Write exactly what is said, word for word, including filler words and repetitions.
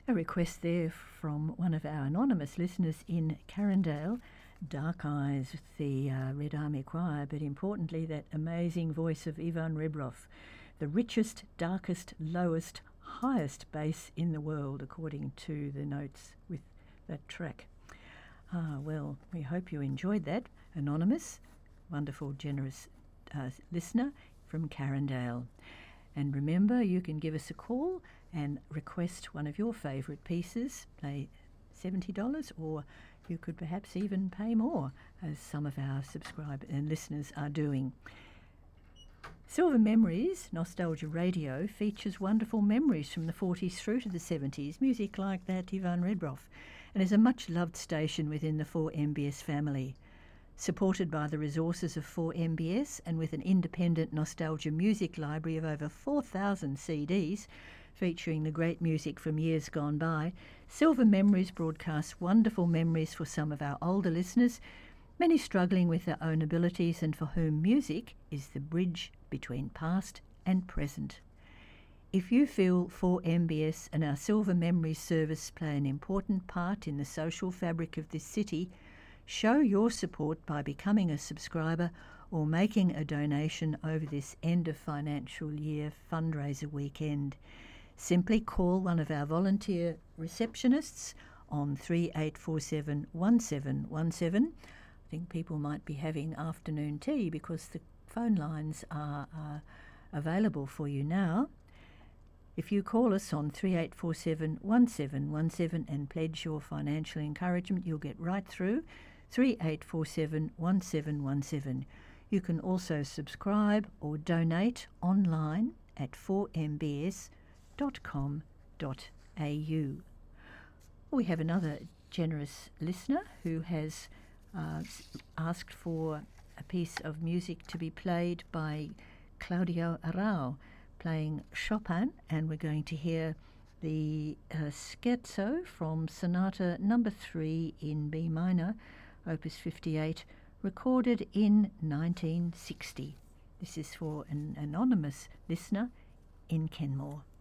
A request there from one of our anonymous listeners in Carindale, Dark Eyes with the uh, Red Army Choir, but importantly that amazing voice of Ivan Rebrov, the richest, darkest, lowest, highest bass in the world, according to the notes with that track. Ah, well, we hope you enjoyed that. Anonymous, wonderful, generous uh, listener from Carindale. And remember, you can give us a call and request one of your favourite pieces, pay seventy dollars, or you could perhaps even pay more, as some of our subscribers and listeners are doing. Silver Memories, Nostalgia Radio, features wonderful memories from the forties through to the seventies, music like that Ivan Rebrov, and is a much-loved station within the four M B S family. Supported by the resources of four M B S and with an independent nostalgia music library of over four thousand C Ds, featuring the great music from years gone by, Silver Memories broadcasts wonderful memories for some of our older listeners, many struggling with their own abilities and for whom music is the bridge between past and present. If you feel four M B S and our Silver Memories service play an important part in the social fabric of this city, show your support by becoming a subscriber or making a donation over this end of financial year fundraiser weekend. Simply call one of our volunteer receptionists on three eight four seven, one seven one seven. I think people might be having afternoon tea because the phone lines are, are available for you now. If you call us on three eight four seven, one seven one seven and pledge your financial encouragement, you'll get right through. three eight four seven, one seven one seven. You can also subscribe or donate online at four m b s dot com dot a u. We have another generous listener who has uh, asked for a piece of music to be played by Claudio Arrau, playing Chopin, and we're going to hear the uh, scherzo from Sonata number three in B minor, opus fifty-eight, recorded in nineteen sixty. This is for an anonymous listener in Kenmore.